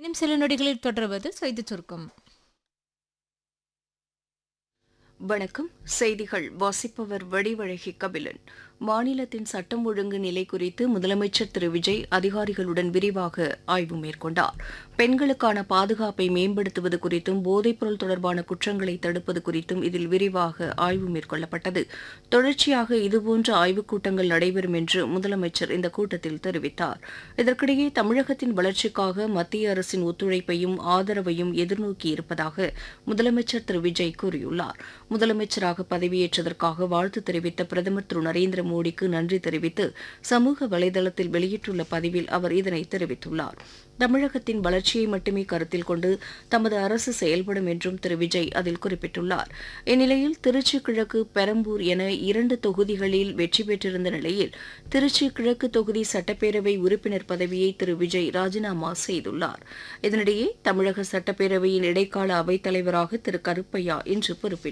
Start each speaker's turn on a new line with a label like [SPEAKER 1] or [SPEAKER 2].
[SPEAKER 1] இன்னும் சில நொடிகளில் தொடர்வது செய்திச் சுருக்கம்.
[SPEAKER 2] வணக்கம். செய்திகள் வாசிப்பவர் வடிவழகி கபிலன். மாநிலத்தின் சட்டம் ஒழுங்கு நிலை குறித்து முதலமைச்சர் திரு விஜய் அதிகாரிகளுடன் விரிவாக ஆய்வு மேற்கொண்டார். பெண்களுக்கான பாதுகாப்பை மேம்படுத்துவது குறித்தும் போதைப்பொருள் தொடர்பான குற்றங்களை தடுப்பது குறித்தும் இதில் விரிவாக ஆய்வு மேற்கொள்ளப்பட்டது. தொடர்ச்சியாக இதுபோன்ற ஆய்வுக் கூட்டங்கள் நடைபெறும் என்று முதலமைச்சர் இந்த கூட்டத்தில் தெரிவித்தார். இதற்கிடையே தமிழகத்தின் வளர்ச்சிக்காக மத்திய அரசின் ஒத்துழைப்பையும் ஆதரவையும் எதிர்நோக்கியிருப்பதாக முதலமைச்சர் திரு விஜய் கூறியுள்ளார். முதலமைச்சராக பதவியேற்றதற்காக வாழ்த்து தெரிவித்த பிரதமர் திரு நரேந்திர மோடிக்கு நன்றி தெரிவித்து சமூக வலைதளத்தில் வெளியிட்டுள்ள பதிவில் அவர் இதனை தெரிவித்துள்ளார். தமிழகத்தின் வளர்ச்சியை மட்டுமே கருத்தில் கொண்டு தமது அரசு செயல்படும் என்றும் திரு விஜய் அதில் குறிப்பிட்டுள்ளார். இந்நிலையில் திருச்சி கிழக்கு, பெரம்பூர் என 2 தொகுதிகளில் வெற்றி பெற்றிருந்த நிலையில் திருச்சி கிழக்கு தொகுதி சட்டப்பேரவை உறுப்பினர் பதவியை திரு விஜய் ராஜினாமா செய்துள்ளார். இதனிடையே தமிழக சட்டப்பேரவையின் இடைக்கால அவைத் தலைவராக திரு கருப்பையா இன்று பொறுப்பேற்றார்.